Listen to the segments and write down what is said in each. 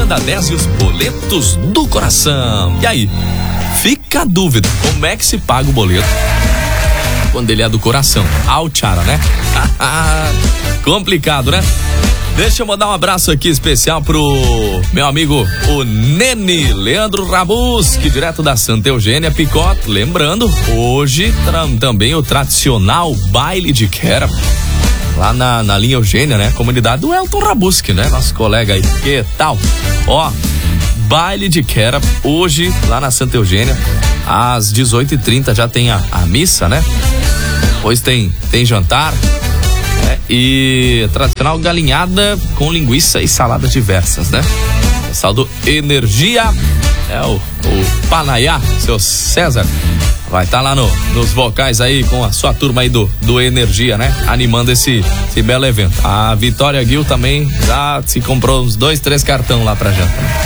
da 10 e os boletos do coração. E aí, fica a dúvida, como é que se paga o boleto quando ele é do coração? Tchara, né? Complicado, né? Deixa eu mandar um abraço aqui especial pro meu amigo, o Nene Leandro Rabuski, direto da Santa Eugênia, Picota. Lembrando, hoje também o tradicional baile de quera, lá na linha Eugênia, né? Comunidade do Elton Rabuski, né? Nosso colega aí. Que tal? Ó, baile de quera, hoje lá na Santa Eugênia, às 18h30 já tem a missa, né? Depois tem jantar. E tradicional galinhada com linguiça e saladas diversas, né? Pessoal do Energia, o Panayá, seu César, vai estar lá nos vocais aí com a sua turma aí do Energia, né? Animando esse belo evento. A Vitória Gil também já se comprou uns 2-3 cartão lá pra janta, né?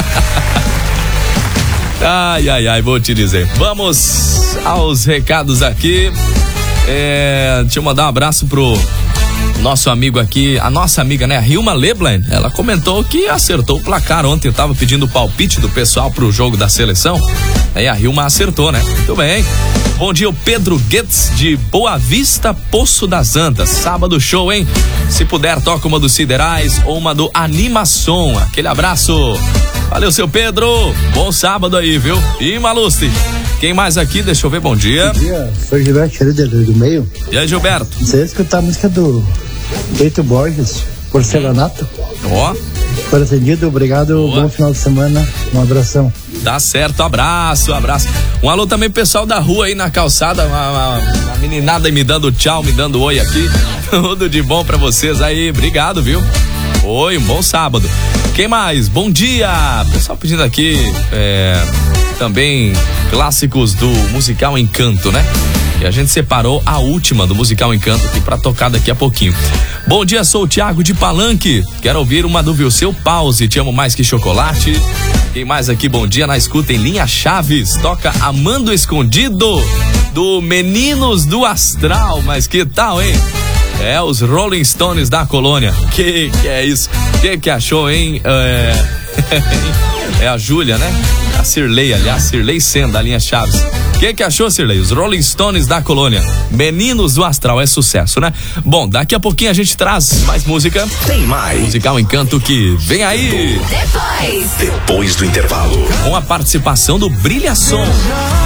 Ai, vou te dizer. Vamos aos recados aqui. Deixa eu mandar um abraço pro nosso amigo aqui, a nossa amiga, né, a Hilma Leblanc. Ela comentou que acertou o placar ontem. Eu tava pedindo o palpite do pessoal pro jogo da seleção. Aí a Hilma acertou, né? Muito bem. Bom dia, o Pedro Guedes de Boa Vista, Poço das Antas. Sábado show, hein? Se puder, toca uma do Siderais ou uma do Animação. Aquele abraço. Valeu, seu Pedro. Bom sábado aí, viu? E Malusti. Quem mais aqui? Deixa eu ver, bom dia. Bom dia, sou Gilberto Schroeder do meio. E aí, Gilberto? Você escutar a música do Leito Borges, Porcelanato? Ó. Por atendido, obrigado, bom final de semana, um abração. Tá certo, abraço. Um alô também pro pessoal da rua aí na calçada, uma meninada aí me dando tchau, me dando oi aqui. Tudo de bom pra vocês aí, obrigado, viu? Oi, um bom sábado. Quem mais? Bom dia! Pessoal pedindo aqui também clássicos do musical Encanto, né? E a gente separou a última do musical Encanto aqui pra tocar daqui a pouquinho. Bom dia, sou o Thiago de Palanque. Quero ouvir uma do Vilseu Pause, Te Amo Mais Que Chocolate. Quem mais aqui? Bom dia, na escuta em Linha Chaves. Toca Amando Escondido, do Meninos do Astral. Mas que tal, hein? Os Rolling Stones da colônia. Que é isso? Que achou, hein? É a Júlia, né? A Cirlei, aliás, Cirlei Senda, da Linha Chaves. Que achou, Cirlei? Os Rolling Stones da colônia. Meninos do Astral, é sucesso, né? Bom, daqui a pouquinho a gente traz mais música. Tem mais. Musical Encanto que vem aí. Depois do intervalo. Com a participação do Brilha Som.